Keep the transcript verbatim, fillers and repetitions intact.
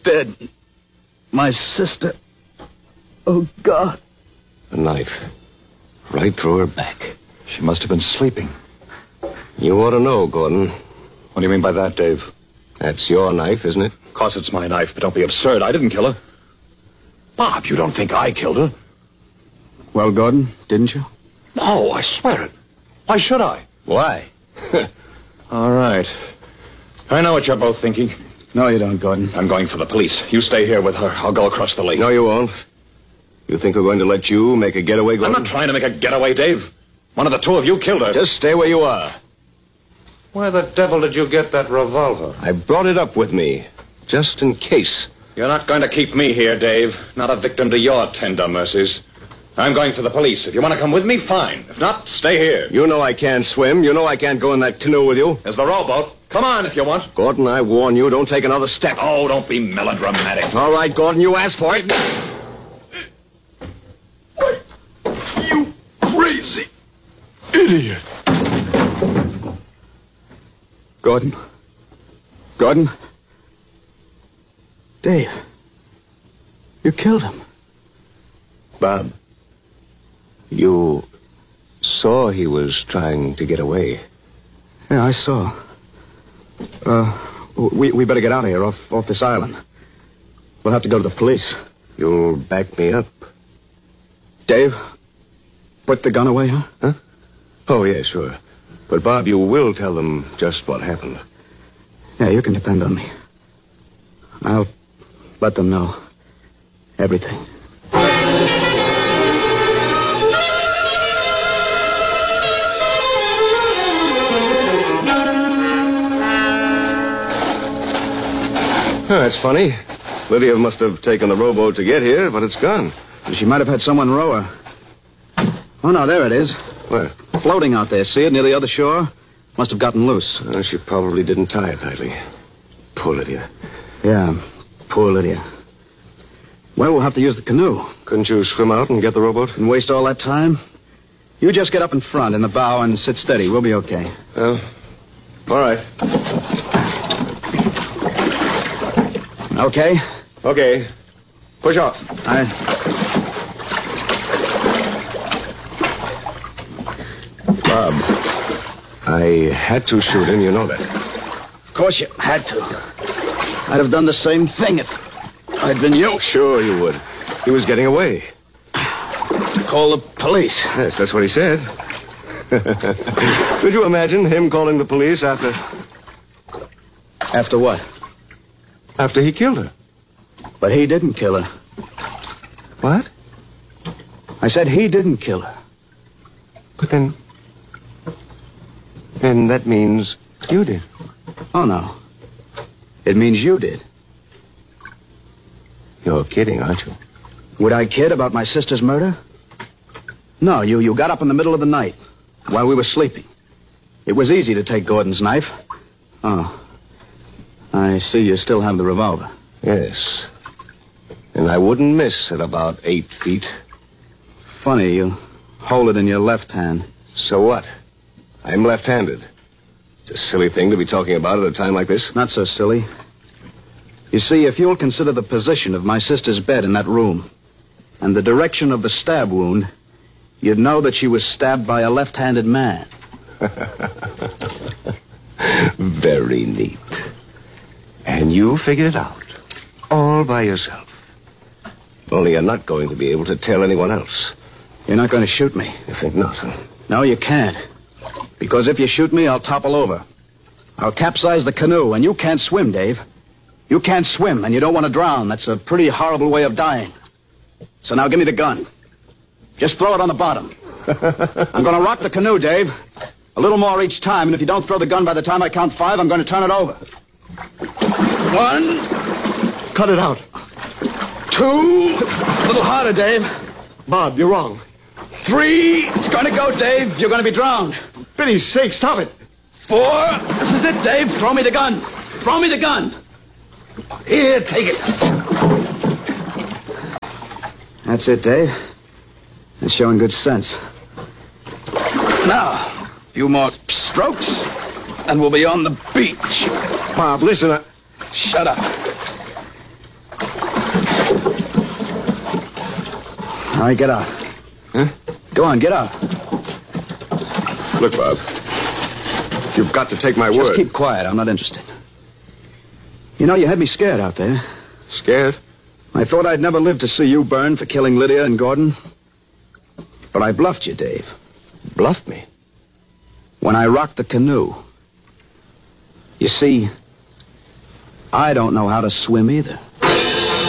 dead. My sister. Oh, God. A knife. Right through her back. She must have been sleeping. You ought to know, Gordon. What do you mean by that, Dave? That's your knife, isn't it? Of course it's my knife, but don't be absurd. I didn't kill her. Bob, you don't think I killed her? Well, Gordon, didn't you? No, I swear it. Why should I? Why? All right. I know what you're both thinking. No, you don't, Gordon. I'm going for the police. You stay here with her. I'll go across the lake. No, you won't. You think we're going to let you make a getaway, Gordon? I'm not trying to make a getaway, Dave. One of the two of you killed her. Just stay where you are. Where the devil did you get that revolver? I brought it up with me, just in case. You're not going to keep me here, Dave. Not a victim to your tender mercies. I'm going for the police. If you want to come with me, fine. If not, stay here. You know I can't swim. You know I can't go in that canoe with you. There's the rowboat. Come on if you want. Gordon, I warn you, don't take another step. Oh, don't be melodramatic. All right, Gordon, you asked for it. You crazy idiot. Gordon. Gordon. Dave. You killed him. Bob, you saw he was trying to get away. Yeah, I saw. Uh, we, we better get out of here, off, off this island. We'll have to go to the police. You'll back me up? Dave, put the gun away, huh? Huh? Oh, yeah, sure. But, Bob, you will tell them just what happened. Yeah, you can depend on me. I'll let them know everything. Oh, that's funny. Lydia must have taken the rowboat to get here, but it's gone. She might have had someone row her. Oh, no, there it is. Where? Floating out there, see it, near the other shore? Must have gotten loose. Oh, she probably didn't tie it tightly. Poor Lydia. Yeah, poor Lydia. Well, we'll have to use the canoe. Couldn't you swim out and get the rowboat? And waste all that time? You just get up in front, in the bow, and sit steady. We'll be okay. Well, all right. Okay? Okay. Push off. I... Bob, I had to shoot him, you know that. Of course you had to. I'd have done the same thing if I'd been you. Sure you would. He was getting away. To call the police. Yes, that's what he said. Could you imagine him calling the police after... After what? After he killed her. But he didn't kill her. What? I said he didn't kill her. But then... Then that means you did. Oh, no. It means you did. You're kidding, aren't you? Would I kid about my sister's murder? No, you, you got up in the middle of the night while we were sleeping. It was easy to take Gordon's knife. Oh. I see you still have the revolver. Yes. And I wouldn't miss at about eight feet. Funny, you hold it in your left hand. So what? I'm left-handed. It's a silly thing to be talking about at a time like this. Not so silly. You see, if you'll consider the position of my sister's bed in that room and the direction of the stab wound, you'd know that she was stabbed by a left-handed man. Very neat. And you figured it out. All by yourself. Only you're not going to be able to tell anyone else. You're not going to shoot me. You think not, huh? No, you can't. Because if you shoot me, I'll topple over. I'll capsize the canoe, and you can't swim, Dave. You can't swim, and you don't want to drown. That's a pretty horrible way of dying. So now give me the gun. Just throw it on the bottom. I'm going to rock the canoe, Dave. A little more each time, and if you don't throw the gun by the time I count five, I'm going to turn it over. One. Cut it out. Two. A little harder, Dave. Bob, you're wrong. Three. It's going to go, Dave. You're going to be drowned. Pity's sake, stop it. Four. This is it, Dave. Throw me the gun. Throw me the gun. Here, take it. That's it, Dave. It's showing good sense. Now, a few more strokes, and we'll be on the beach. Bob, listen. I... Shut up. All right, get out. Huh? Go on, get out. Look, Bob. You've got to take my Just word. keep quiet. I'm not interested. You know, you had me scared out there. Scared? I thought I'd never live to see you burn for killing Lydia and Gordon. But I bluffed you, Dave. Bluffed me? When I rocked the canoe. You see, I don't know how to swim either.